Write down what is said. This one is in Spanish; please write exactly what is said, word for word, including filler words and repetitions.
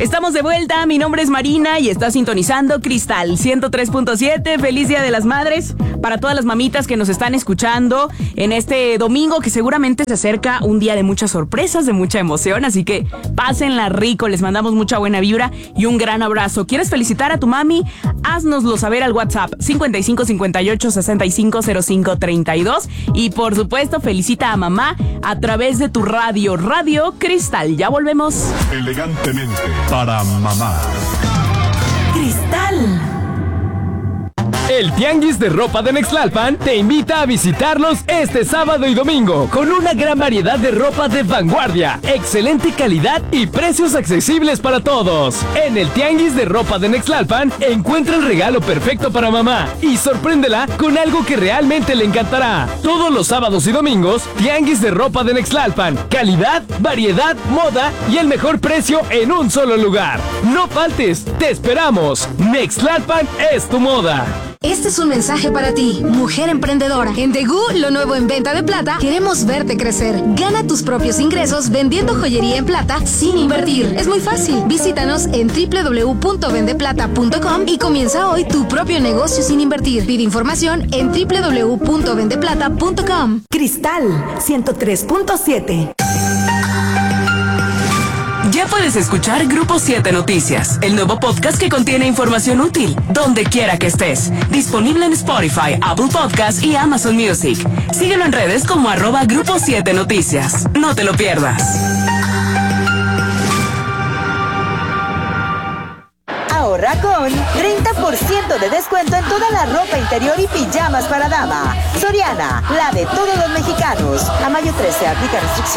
Estamos de vuelta, mi nombre es Marina y está sintonizando Cristal ciento tres punto siete. Feliz Día de las Madres para todas las mamitas que nos están escuchando en este domingo, que seguramente se acerca un día de muchas sorpresas, de mucha emoción, así que pásenla rico, les mandamos mucha buena vibra y un gran abrazo. ¿Quieres felicitar a tu mami? Haznoslo saber al WhatsApp cincuenta y cinco cincuenta y ocho sesenta y cinco cero cinco treinta y dos y por supuesto felicita a mamá a través de tu radio, Radio Cristal. Ya volvemos. Elegantemente para mamá. Cristal. El Tianguis de Ropa de Nextlalpan te invita a visitarlos este sábado y domingo con una gran variedad de ropa de vanguardia, excelente calidad y precios accesibles para todos. En el Tianguis de Ropa de Nextlalpan encuentra el regalo perfecto para mamá y sorpréndela con algo que realmente le encantará. Todos los sábados y domingos, Tianguis de Ropa de Nextlalpan. Calidad, variedad, moda y el mejor precio en un solo lugar. No faltes, te esperamos. Nextlalpan es tu moda. Este es un mensaje para ti, mujer emprendedora. En Tegu, lo nuevo en venta de plata, queremos verte crecer. Gana tus propios ingresos vendiendo joyería en plata sin invertir. Es muy fácil. Visítanos en doble u doble u doble u punto vende plata punto com y comienza hoy tu propio negocio sin invertir. Pide información en doble u doble u doble u punto vende plata punto com. Cristal ciento tres punto siete. Ya puedes escuchar Grupo siete Noticias, el nuevo podcast que contiene información útil, donde quiera que estés. Disponible en Spotify, Apple Podcasts y Amazon Music. Síguelo en redes como arroba Grupo siete Noticias. No te lo pierdas. Ahorra con treinta por ciento de descuento en toda la ropa interior y pijamas para dama. Soriana, la de todos los mexicanos. A mayo trece, aplica restricciones.